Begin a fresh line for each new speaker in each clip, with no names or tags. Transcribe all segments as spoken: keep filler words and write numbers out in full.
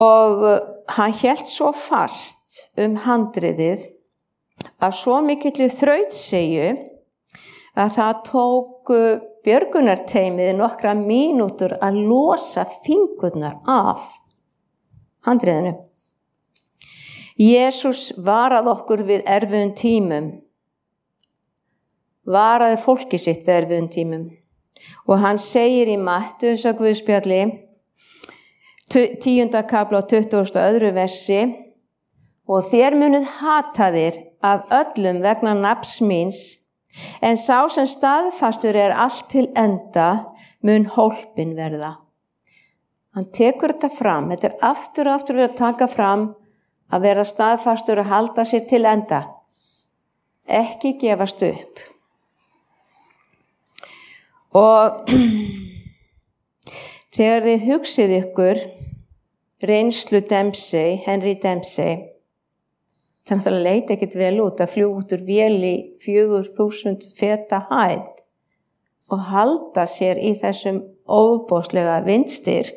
Og hann hélt svo fast um handriðið af svo mikilli þrautseigju að það tók björgunarteymið nokkra mínútur að losa fingurnar af handriðinu. Jesús varaði okkur við erfiðum tímum, varaði fólki sitt við erfiðum tímum. Og hann segir í Mattheusar Guðspjalli, tíunda kafla og tuttugasta og öðru versi, og þér munuð hataðir af öllum vegna nafns míns, en sá sem staðfastur er allt til enda mun hólpin verða. Hann tekur þetta fram, þetta er aftur og aftur að taka fram að vera staðfastur og halda sér til enda. Ekki gefast upp. Og þegar þið hugsið ykkur reynslu Dempsey, Henry Dempsey, þannig að það leit ekkert vel út að fljúga út úr vél í fjögur þúsund feta hæð og halda sér í þessum ofboðslega vindstyrk.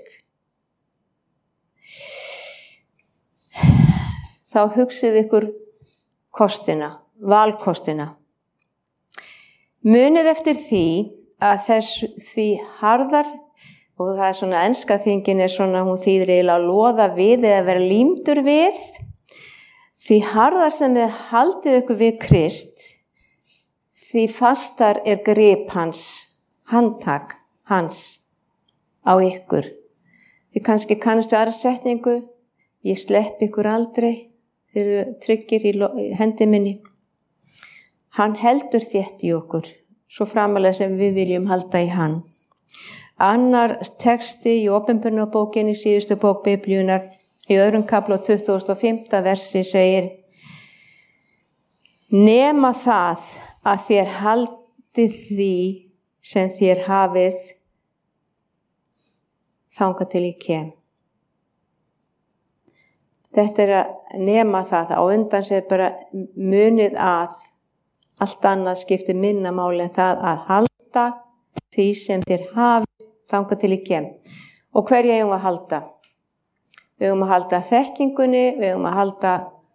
Þá hugsið ykkur kostina, valkostina. Munið eftir því að þess því harðar, og það er svona enska þýðingin er svona, hún þýðir eiginlega að loða við eða vera límdur við, því harðar sem þið haldið ykkur við Krist, því fastar er grip hans, handtak hans á ykkur. Þið kannski kannastu aðra setningu, ég slepp ykkur aldrei, þið eru tryggir í hendi minni. Hann heldur þétt í okkur, svo framalega sem við viljum halda í hann. Annar texti í Opinberunarbókinni, síðustu bók Biblíunnar, í öðrum kafla og tuttugasta og fimmta versi segir: nema það að þér haldið því sem þér hafið þangað til ég kem. Þetta er að nema það, á undan sér bara munið að allt annað skiptir minna máli en það að halda því sem þér hafið þangað til ég kem. Og hverja eigum að halda? Við eigum að halda þekkingunni, við eigum að halda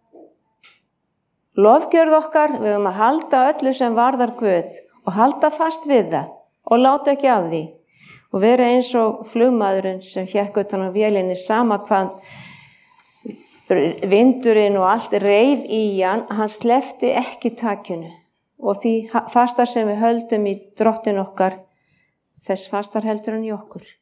lofgjörð okkar, við eigum að halda öllu sem varðar Guð og halda fast við það og láta ekki af því. Og vera eins og flugmaðurinn sem hékk utan á vélinni, sama hvað vindurinn og allt reif í hann, hann sleppti ekki takinu. Og því fastar sem við höldum í drottin okkar, þess fastar heldur hann í okkur.